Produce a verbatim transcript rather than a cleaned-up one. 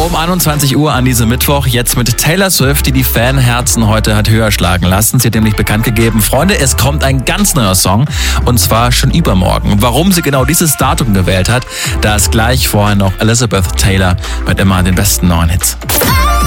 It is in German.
Um einundzwanzig Uhr an diesem Mittwoch, jetzt mit Taylor Swift, die die Fanherzen heute hat höher schlagen lassen. Sie hat nämlich bekannt gegeben, Freunde, es kommt ein ganz neuer Song und zwar schon übermorgen. Warum sie genau dieses Datum gewählt hat, da ist gleich vorher noch Elizabeth Taylor mit immer den besten neuen Hits.